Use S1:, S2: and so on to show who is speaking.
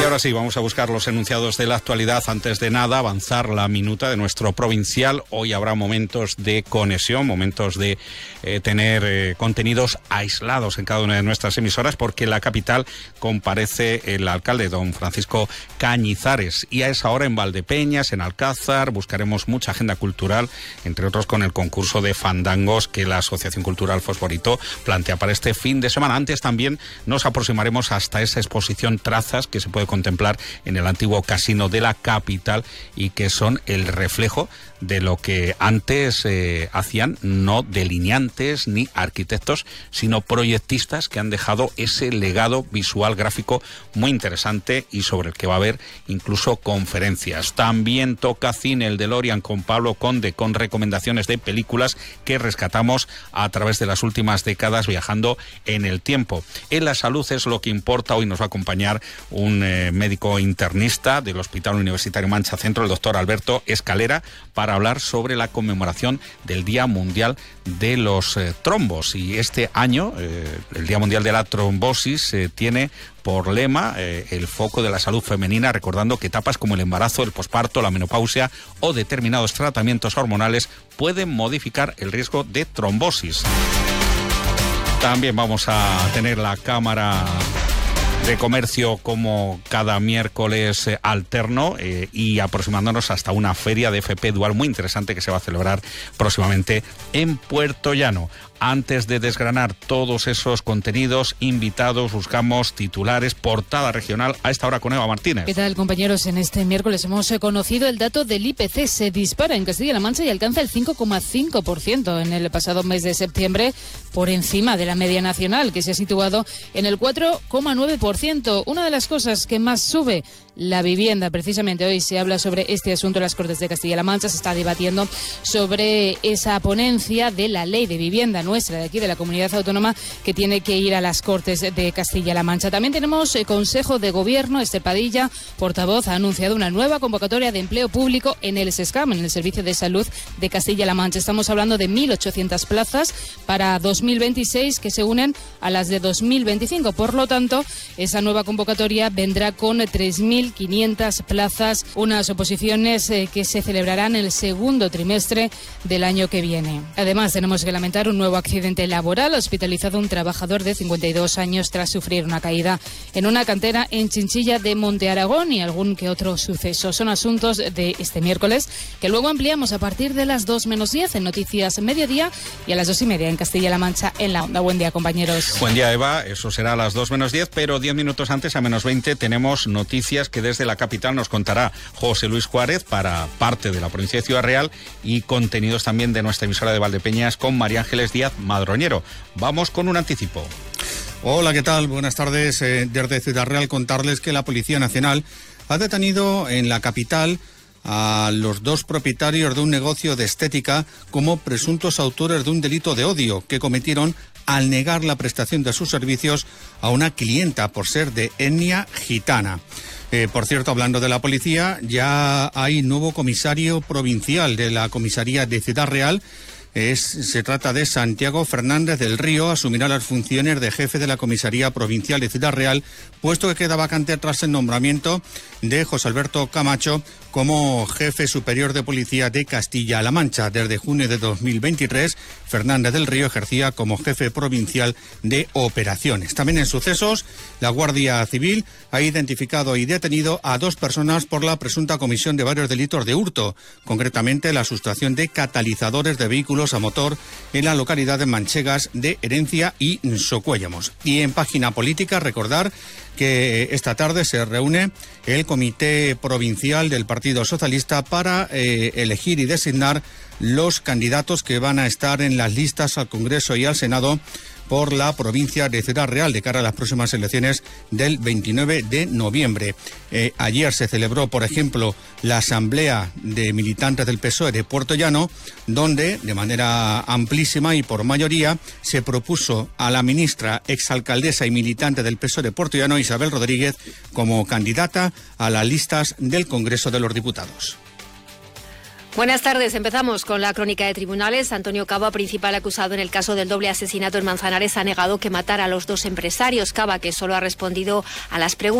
S1: Y ahora sí, vamos a buscar los enunciados de la actualidad. Antes de nada, avanzar la minuta de nuestro provincial. Hoy habrá momentos de conexión, momentos de tener contenidos aislados en cada una de nuestras emisoras, porque en la capital comparece el alcalde, don Francisco Cañizares. Y a esa hora en Valdepeñas, en Alcázar, buscaremos mucha agenda cultural, entre otros con el concurso de fandangos que la Asociación Cultural Fosforito plantea para este fin de semana. Antes también nos aproximaremos hasta esa exposición Trazas que se puede contemplar en el antiguo casino de la capital y que son el reflejo de lo que antes hacían no delineantes ni arquitectos, sino proyectistas que han dejado ese legado visual gráfico muy interesante y sobre el que va a haber incluso conferencias. También toca cine, el DeLorean con Pablo Conde, con recomendaciones de películas que rescatamos a través de las últimas décadas viajando en el tiempo. En la salud es lo que importa. Hoy nos va a acompañar un médico internista del Hospital Universitario Mancha Centro, el doctor Alberto Escalera, para hablar sobre la conmemoración del Día Mundial de los Trombos. Y este año, el Día Mundial de la Trombosis, tiene por lema el foco de la salud femenina, recordando que etapas como el embarazo, el posparto, la menopausia o determinados tratamientos hormonales pueden modificar el riesgo de trombosis. También vamos a tener la Cámara de Comercio como cada miércoles alterno y aproximándonos hasta una feria de FP Dual muy interesante que se va a celebrar próximamente en Puerto Llano. Antes de desgranar todos esos contenidos, invitados, buscamos titulares, portada regional, a esta hora con Eva Martínez.
S2: ¿Qué tal, compañeros? En este miércoles hemos conocido el dato del IPC. Se dispara en Castilla-La Mancha y alcanza el 5,5% en el pasado mes de septiembre, por encima de la media nacional, que se ha situado en el 4,9%. Una de las cosas que más sube, la vivienda. Precisamente hoy se habla sobre este asunto en las Cortes de Castilla-La Mancha. Se está debatiendo sobre esa ponencia de la ley de vivienda nuestra de aquí, de la comunidad autónoma, que tiene que ir a las Cortes de Castilla-La Mancha. También tenemos Consejo de Gobierno. Esther Padilla, portavoz, ha anunciado una nueva convocatoria de empleo público en el SESCAM, en el Servicio de Salud de Castilla-La Mancha. Estamos hablando de 1.800 plazas para 2026 que se unen a las de 2025. Por lo tanto, esa nueva convocatoria vendrá con 3.500 plazas, unas oposiciones que se celebrarán en el segundo trimestre del año que viene. Además, tenemos que lamentar un nuevo accidente laboral. Ha hospitalizado un trabajador de 52 años tras sufrir una caída en una cantera en Chinchilla de Monte Aragón y algún que otro suceso. Son asuntos de este miércoles que luego ampliamos a partir de las 2 menos 10 en Noticias Mediodía y a las 2 y media en Castilla-La Mancha en la Onda. Buen día, compañeros.
S1: Buen día, Eva. Eso será a las 2 menos 10, pero 10 minutos antes, a menos 20, tenemos noticias que desde la capital nos contará José Luis Juárez para parte de la provincia de Ciudad Real y contenidos también de nuestra emisora de Valdepeñas con María Ángeles Díaz Madroñero. Vamos con un anticipo.
S3: Hola, ¿qué tal? Buenas tardes. Desde Ciudad Real contarles que la Policía Nacional ha detenido en la capital a los 2 propietarios de un negocio de estética como presuntos autores de un delito de odio que cometieron al negar la prestación de sus servicios a una clienta por ser de etnia gitana. Por cierto, hablando de la policía, ya hay nuevo comisario provincial de la comisaría de Ciudad Real. Se trata de Santiago Fernández del Río. Asumirá las funciones de jefe de la Comisaría Provincial de Ciudad Real, puesto que queda vacante tras el nombramiento de José Alberto Camacho como jefe superior de policía de Castilla-La Mancha. Desde junio de 2023, Fernández del Río ejercía como jefe provincial de operaciones. También en sucesos, la Guardia Civil ha identificado y detenido a 2 personas por la presunta comisión de varios delitos de hurto, concretamente la sustracción de catalizadores de vehículos a motor en la localidad de Manchegas de Herencia y Socuéllamos. Y en página política, recordar que esta tarde se reúne el Comité Provincial del Partido Socialista para elegir y designar los candidatos que van a estar en las listas al Congreso y al Senado por la provincia de Ciudad Real de cara a las próximas elecciones del 29 de noviembre. Ayer se celebró, por ejemplo, la asamblea de militantes del PSOE de Puerto Llano, donde de manera amplísima y por mayoría se propuso a la ministra, exalcaldesa y militante del PSOE de Puerto Llano, Isabel Rodríguez, como candidata a las listas del Congreso de los Diputados.
S4: Buenas tardes. Empezamos con la crónica de tribunales. Antonio Cava, principal acusado en el caso del doble asesinato en Manzanares, ha negado que matara a los 2 empresarios. Cava, que solo ha respondido a las preguntas